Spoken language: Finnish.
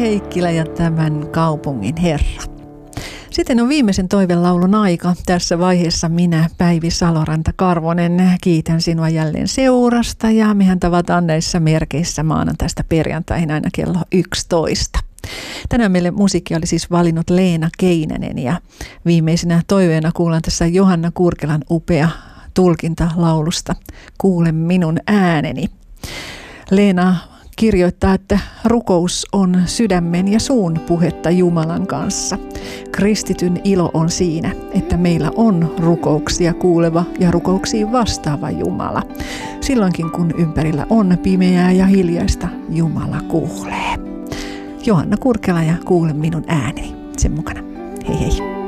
Heikkilä ja tämän kaupungin herra. Sitten on viimeisen toivelaulun aika. Tässä vaiheessa minä, Päivi Saloranta-Karvonen, kiitän sinua jälleen seurasta ja mehän tavataan näissä merkeissä maanantaista perjantaihin aina kello 11. Tänään meille musiikki oli siis valinnut Leena Keinänen ja viimeisenä toiveena kuullaan tässä Johanna Kurkelan upea tulkinta laulusta Kuule minun ääneni. Leena kirjoittaa, että rukous on sydämen ja suun puhetta Jumalan kanssa. Kristityn ilo on siinä, että meillä on rukouksia kuuleva ja rukouksiin vastaava Jumala. Silloinkin kun ympärillä on pimeää ja hiljaista, Jumala kuulee. Johanna Kurkela ja Kuule minun ääneni. Sen mukana. Hei hei.